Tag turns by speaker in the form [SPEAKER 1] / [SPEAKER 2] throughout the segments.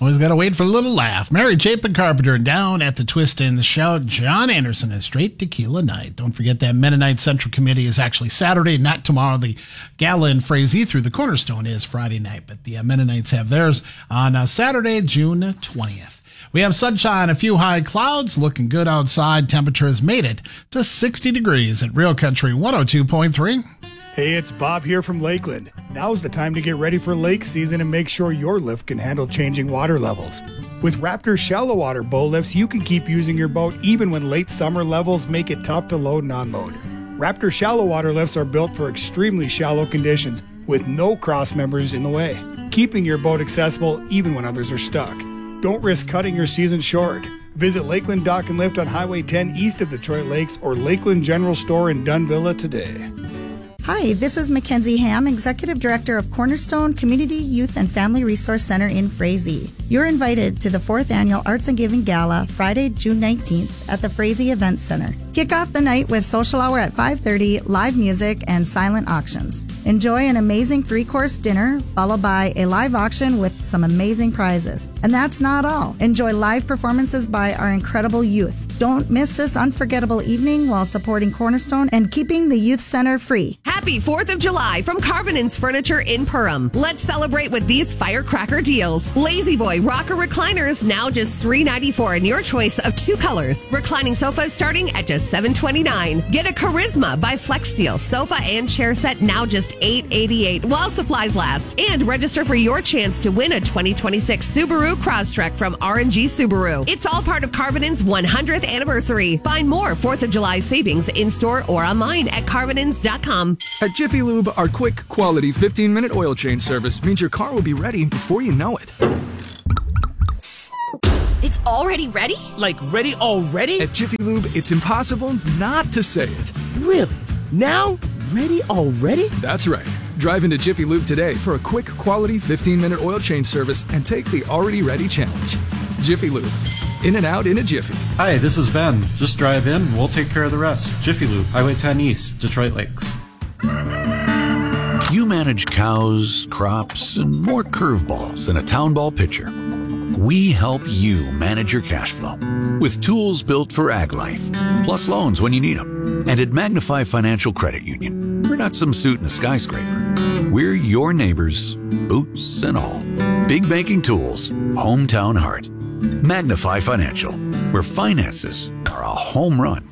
[SPEAKER 1] Always got to wait for a little laugh. Mary Chapin Carpenter and Down at the Twist and the Shout. John Anderson is Straight Tequila Night. Don't forget that Mennonite Central Committee is actually Saturday, not tomorrow. The gala in Frazee through the Cornerstone is Friday night, but the Mennonites have theirs on Saturday, June 20th. We have sunshine, a few high clouds, looking good outside. Temperature has made it to 60 degrees at Real Country 102.3.
[SPEAKER 2] Hey, it's Bob here from Lakeland. Now's the time to get ready for lake season and make sure your lift can handle changing water levels. With Raptor shallow water bow lifts, you can keep using your boat even when late summer levels make it tough to load and unload. Raptor shallow water lifts are built for extremely shallow conditions with no cross members in the way, keeping your boat accessible even when others are stuck. Don't risk cutting your season short. Visit Lakeland Dock and Lift on Highway 10 east of Detroit Lakes or Lakeland General Store in Dunvilla today.
[SPEAKER 3] Hi, this is Mackenzie Ham, Executive Director of Cornerstone Community Youth and Family Resource Center in Frazee. You're invited to the 4th Annual Arts and Giving Gala, Friday, June 19th at the Frazee Event Center. Kick off the night with social hour at 5:30, live music, and silent auctions. Enjoy an amazing 3-course dinner, followed by a live auction with some amazing prizes. And that's not all. Enjoy live performances by our incredible youth. Don't miss this unforgettable evening while supporting Cornerstone and keeping the Youth Center free.
[SPEAKER 4] Happy 4th of July from Carvinen's Furniture in Perham. Let's celebrate with these firecracker deals. Lazy Boy rocker recliners now just $394 in your choice of 2 colors. Reclining sofas starting at just $729. Get a Charisma by FlexSteel sofa and chair set now just $888 while supplies last. And register for your chance to win a 2026 Subaru Crosstrek from R&G Subaru. It's all part of Carvinen's 100th anniversary. Find more 4th of July savings in-store or online at carvinens.com.
[SPEAKER 5] At Jiffy Lube, our quick, quality 15-minute oil change service means your car will be ready before you know it.
[SPEAKER 6] It's already ready?
[SPEAKER 7] Like ready already?
[SPEAKER 5] At Jiffy Lube, it's impossible not to say it.
[SPEAKER 7] Really? Now? Ready already?
[SPEAKER 5] That's right. Drive into Jiffy Lube today for a quick, quality 15-minute oil change service and take the already ready challenge. Jiffy Lube. In and out in a jiffy.
[SPEAKER 8] Hi, this is Ben. Just drive in and we'll take care of the rest. Jiffy Lube, Highway 10 East, Detroit Lakes.
[SPEAKER 9] You manage cows, crops, and more curveballs than a town ball pitcher. We help you manage your cash flow with tools built for ag life, plus loans when you need them. And at Magnify Financial Credit Union, we're not some suit in a skyscraper. We're your neighbors, boots and all. Big banking tools, hometown heart. Magnify Financial, where finances are a home run.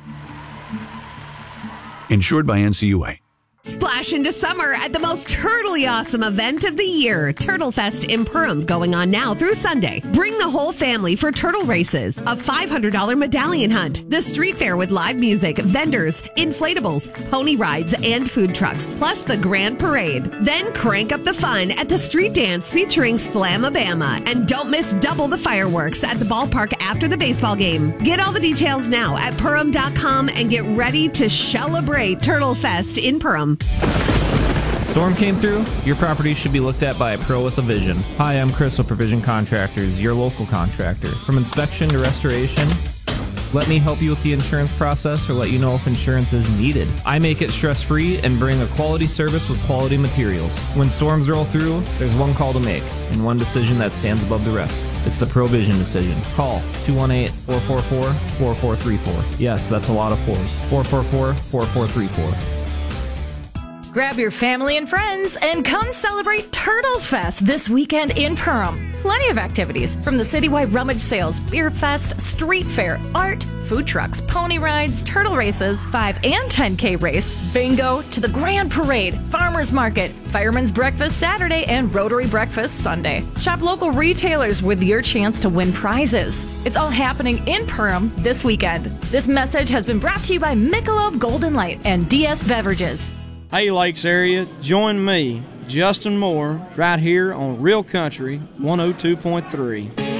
[SPEAKER 9] Insured by NCUA.
[SPEAKER 4] Splash into summer at the most turtly awesome event of the year, Turtle Fest in Perham, going on now through Sunday. Bring the whole family for turtle races, a $500 medallion hunt, the street fair with live music, vendors, inflatables, pony rides, and food trucks, plus the grand parade. Then crank up the fun at the street dance featuring Slamabama. And don't miss double the fireworks at the ballpark after the baseball game. Get all the details now at Perham.com and get ready to celebrate Turtle Fest in Perham.
[SPEAKER 10] Storm came through? Your property should be looked at by a pro with a vision. Hi, I'm Chris with Provision Contractors, your local contractor. From inspection to restoration, let me help you with the insurance process or let you know if insurance is needed. I make it stress-free and bring a quality service with quality materials. When storms roll through, there's one call to make and one decision that stands above the rest. It's the Provision decision. Call 218-444-4434. Yes, that's a lot of fours. 444-4434.
[SPEAKER 11] Grab your family and friends and come celebrate Turtle Fest this weekend in Perham. Plenty of activities, from the citywide rummage sales, beer fest, street fair, art, food trucks, pony rides, turtle races, 5 and 10K race, bingo, to the grand parade, farmers market, fireman's breakfast Saturday, and Rotary breakfast Sunday. Shop local retailers with your chance to win prizes. It's all happening in Perham this weekend. This message has been brought to you by Michelob Golden Light and DS Beverages.
[SPEAKER 12] Hey Lakes area, join me, Justin Moore, right here on Real Country 102.3.